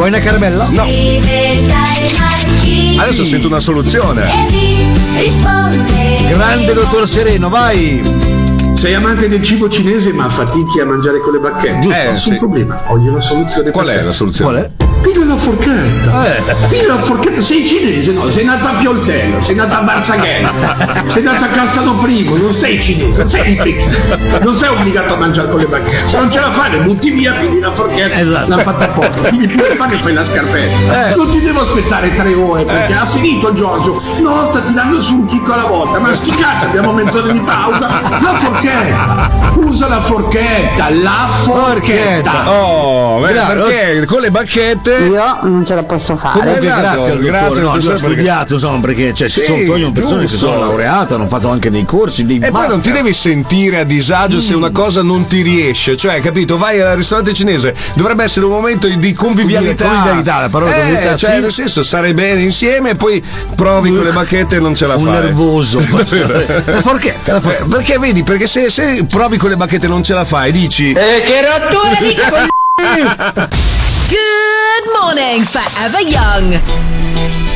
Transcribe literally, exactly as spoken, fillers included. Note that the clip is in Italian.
Vuoi una caramella? No. Adesso sento una soluzione. Grande dottor Sereno, vai. Sei amante del cibo cinese ma fatichi a mangiare con le bacchette. Giusto. Eh, Nessun sì. problema, ho io la soluzione. Qual è la soluzione? Qual è? Piglia la forchetta. Eh. Piglia la forchetta, sei cinese, no? Sei nata a Pioltello, sei nata a Barzaghello, sei nata a Castano Primo, non sei cinese, non sei di Pechino. Non sei obbligato a mangiare con le bacchette. Se non ce la fai, le butti via, pigli la forchetta, Esatto. l'hanno fatta apposta. Pigli più pa che fai la scarpetta. Eh. Non ti devo aspettare tre ore perché ha finito Giorgio. No, sta tirando su un chicco alla volta. Ma sti cazzo, abbiamo mezz'ora di pausa. La forchetta. Usa la forchetta, la forchetta. Oh, beh, Gra- perché con le bacchette. Io non ce la posso fare. Comunque Esatto, grazie al grazie, dottore, no, professore, lui ha studiato, insomma, perché cioè, Sì, ci sono poi persone che giusto. sono laureate, hanno fatto anche dei corsi, dei E poi non ti devi sentire a disagio se una cosa non ti riesce, cioè, capito? Vai al ristorante cinese, dovrebbe essere un momento di convivialità. Convivialità, la parola eh, convivialità, cioè, sì. nel senso, stare bene insieme e poi provi con le bacchette e non ce la un fai. nervoso. La forchetta, la forchetta. Eh, perché vedi, perché se, se provi con le bacchette e non ce la fai, dici. Eh, che rottura di Good morning, Forever Young.